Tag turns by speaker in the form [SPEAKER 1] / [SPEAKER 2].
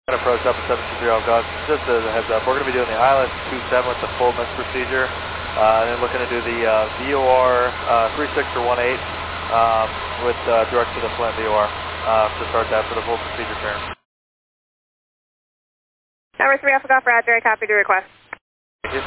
[SPEAKER 1] Approach up at 723 Alpha Golf. Just as a heads up, we're going to be doing the ILS 27 with the full miss procedure, and then looking to do the VOR 36 or 18 with direct to the Flint VOR to start that for the full procedure turn.
[SPEAKER 2] Tower 3 Alpha Golf, Roger, I copied your request.